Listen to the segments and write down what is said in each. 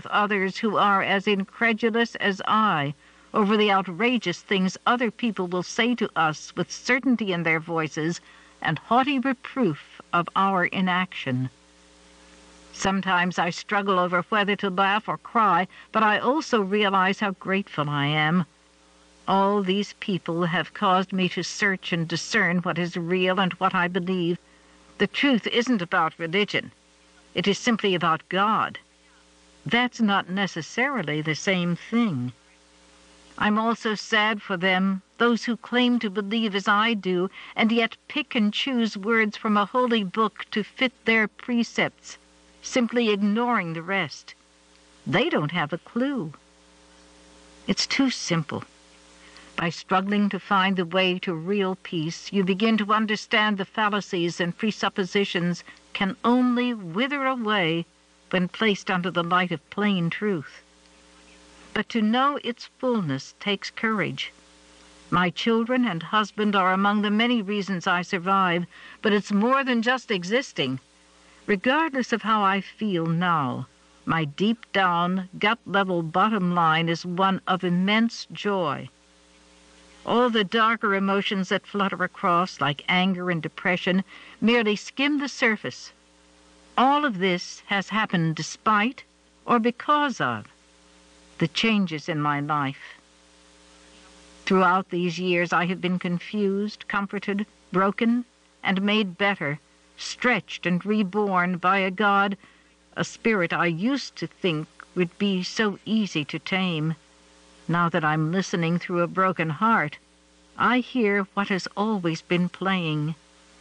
with others who are as incredulous as I over the outrageous things other people will say to us with certainty in their voices and haughty reproof of our inaction. Sometimes I struggle over whether to laugh or cry, but I also realize how grateful I am. All these people have caused me to search and discern what is real and what I believe. The truth isn't about religion. It is simply about God. That's not necessarily the same thing. I'm also sad for them, those who claim to believe as I do, and yet pick and choose words from a holy book to fit their precepts, simply ignoring the rest. They don't have a clue. It's too simple. By struggling to find the way to real peace, you begin to understand the fallacies and presuppositions can only wither away when placed under the light of plain truth. But to know its fullness takes courage. My children and husband are among the many reasons I survive, but it's more than just existing. Regardless of how I feel now, my deep-down, gut-level bottom line is one of immense joy. All the darker emotions that flutter across, like anger and depression, merely skim the surface. All of this has happened despite, or because of, the changes in my life. Throughout these years I have been confused, comforted, broken, and made better, stretched and reborn by a God, a spirit I used to think would be so easy to tame. Now that I'm listening through a broken heart, I hear what has always been playing.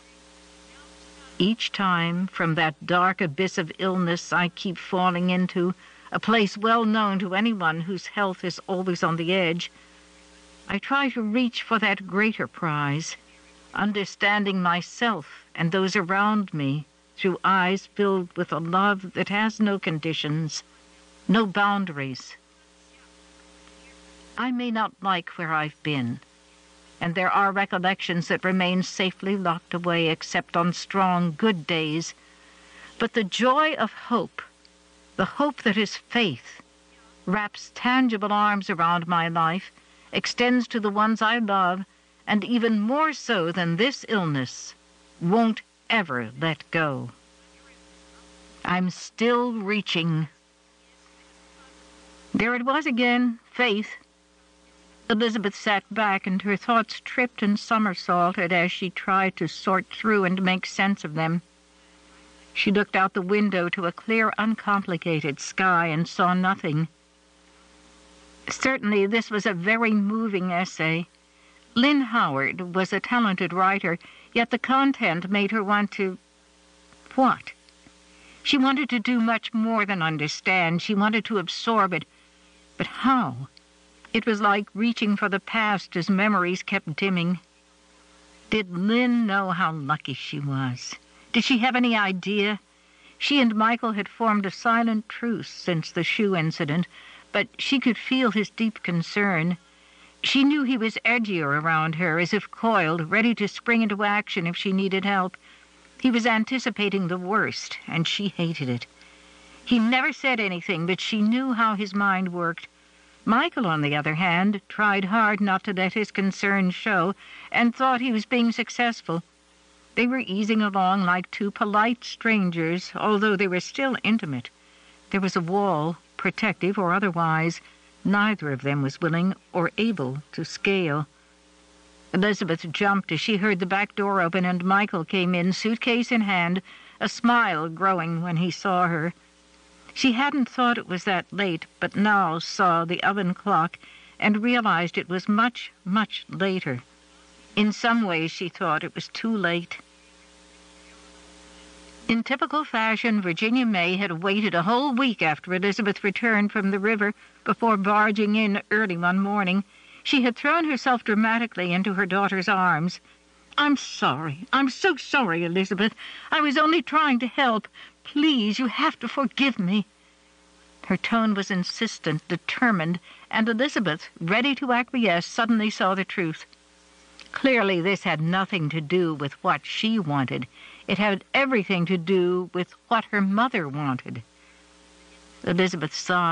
Each time, from that dark abyss of illness I keep falling into, a place well known to anyone whose health is always on the edge, I try to reach for that greater prize, understanding myself and those around me through eyes filled with a love that has no conditions, no boundaries. I may not like where I've been, and there are recollections that remain safely locked away except on strong, good days, but the joy of hope, the hope that is faith, wraps tangible arms around my life, extends to the ones I love, and even more so than this illness, won't ever let go. I'm still reaching. There it was again, faith. Elizabeth sat back, and her thoughts tripped and somersaulted as she tried to sort through and make sense of them. She looked out the window to a clear, uncomplicated sky and saw nothing. Certainly this was a very moving essay. Lynn Howard was a talented writer, yet the content made her want to... what? She wanted to do much more than understand. She wanted to absorb it. But how? It was like reaching for the past as memories kept dimming. Did Lynn know how lucky she was? Did she have any idea? She and Michael had formed a silent truce since the shoe incident, but she could feel his deep concern. She knew he was edgier around her, as if coiled, ready to spring into action if she needed help. He was anticipating the worst, and she hated it. He never said anything, but she knew how his mind worked. Michael, on the other hand, tried hard not to let his concern show and thought he was being successful. They were easing along like two polite strangers, although they were still intimate. There was a wall, protective or otherwise. Neither of them was willing or able to scale. Elizabeth jumped as she heard the back door open and Michael came in, suitcase in hand, a smile growing when he saw her. She hadn't thought it was that late, but now saw the oven clock and realized it was much, much later. In some ways, she thought it was too late. In typical fashion, Virginia May had waited a whole week after Elizabeth returned from the river before barging in early one morning. She had thrown herself dramatically into her daughter's arms. "I'm sorry. I'm so sorry, Elizabeth. I was only trying to help. Please, you have to forgive me." Her tone was insistent, determined, and Elizabeth, ready to acquiesce, suddenly saw the truth. Clearly this had nothing to do with what she wanted. It had everything to do with what her mother wanted. Elizabeth sighed.